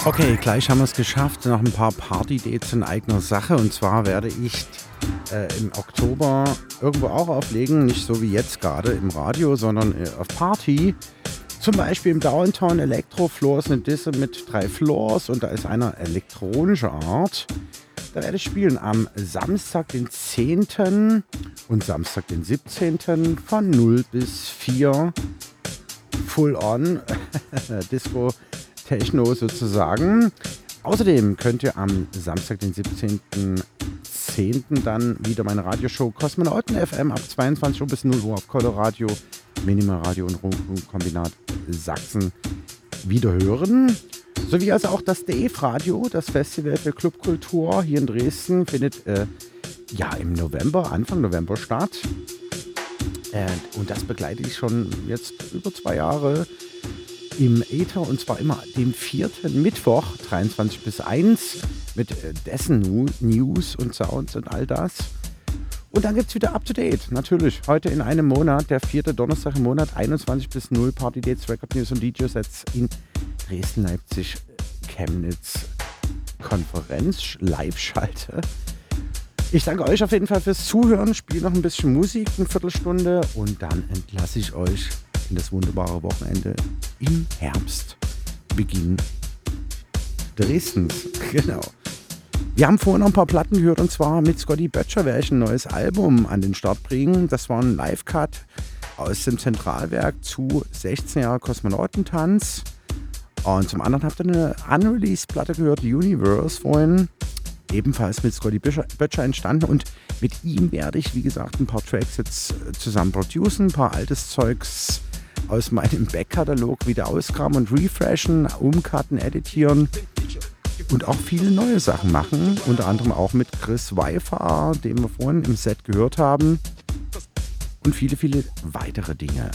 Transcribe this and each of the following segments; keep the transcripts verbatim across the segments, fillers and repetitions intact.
Okay, gleich haben wir es geschafft. Noch ein paar Party-Dates in eigener Sache. Und zwar werde ich äh, im Oktober irgendwo auch auflegen. Nicht so wie jetzt gerade im Radio, sondern äh, auf Party. Zum Beispiel im Downtown Electro Floor ist eine Disse mit drei Floors. Und da ist einer elektronischer Art. Da werde ich spielen am Samstag, den zehnten und Samstag, den siebzehnten von null bis vier. Full on. Disco. Techno sozusagen. Außerdem könnt ihr am Samstag, den siebzehnten zehnten dann wieder meine Radioshow Kosmonauten F M ab zweiundzwanzig Uhr bis null Uhr auf Coloradio, Minimalradio und Rundfunkkombinat Sachsen wieder hören. Sowie also auch das D E F-Radio, das Festival für Clubkultur hier in Dresden, findet äh, ja im November, Anfang November statt. Äh, und das begleite ich schon jetzt über zwei Jahre im Äther, und zwar immer den vierten Mittwoch, dreiundzwanzig bis eins, mit dessen News und Sounds und all das. Und dann gibt es wieder Up-to-Date, natürlich. Heute in einem Monat, der vierte Donnerstag im Monat, einundzwanzig bis null, Party-Dates, Record-News und D J-Sets in Dresden, Leipzig, Chemnitz, Konferenz, Live-Schalte. Ich danke euch auf jeden Fall fürs Zuhören, spiele noch ein bisschen Musik, eine Viertelstunde, und dann entlasse ich euch in das wunderbare Wochenende im Herbst, Beginn Dresdens. Genau. Wir haben vorhin noch ein paar Platten gehört, und zwar mit Scotty Böttcher werde ich ein neues Album an den Start bringen. Das war ein Live-Cut aus dem Zentralwerk zu sechzehn Jahre Kosmonautentanz. Und zum anderen habt ihr eine Unreleased-Platte gehört, Universe, vorhin. Ebenfalls mit Scotty Böttcher entstanden, und mit ihm werde ich, wie gesagt, ein paar Tracks jetzt zusammen producen, ein paar altes Zeugs aus meinem Backkatalog wieder ausgraben und refreshen, umcutten, editieren und auch viele neue Sachen machen, unter anderem auch mit Chris Weifer, den wir vorhin im Set gehört haben, und viele, viele weitere Dinge.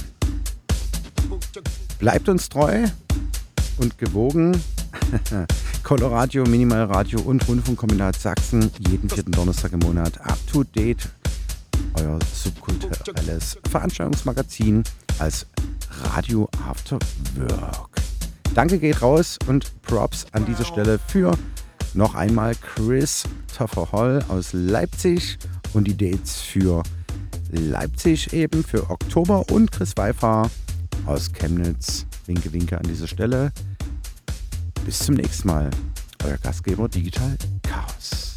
Bleibt uns treu und gewogen. Coloradio, Minimalradio und Rundfunkkombinat Sachsen, jeden vierten Donnerstag im Monat. Up to date, euer subkulturelles Veranstaltungsmagazin als Radio After Work. Danke geht raus und Props an dieser Stelle für noch einmal Chris Toffer-Holl aus Leipzig und die Dates für Leipzig eben für Oktober, und Chris Weifer aus Chemnitz. Winke, winke an dieser Stelle. Bis zum nächsten Mal. Euer Gastgeber Digital Chaos.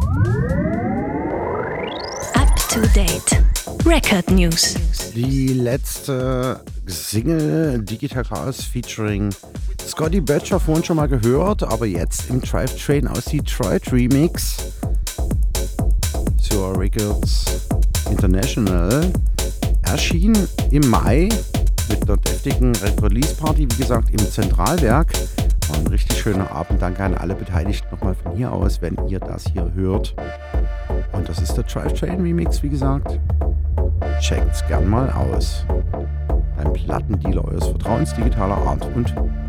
Up to date. Record News. Die letzte Single Digital Chaos featuring Scotty Böttcher, vorhin schon mal gehört, aber jetzt im Drive Train aus Detroit Remix. Sur Records International. Erschien im Mai mit einer deftigen Release Party, wie gesagt, im Zentralwerk. War ein richtig schöner Abend. Danke an alle Beteiligten nochmal von hier aus, wenn ihr das hier hört. Und das ist der Drive Train Remix, wie gesagt. Checkt's gern mal aus. Beim Plattendealer eures Vertrauens digitaler Art und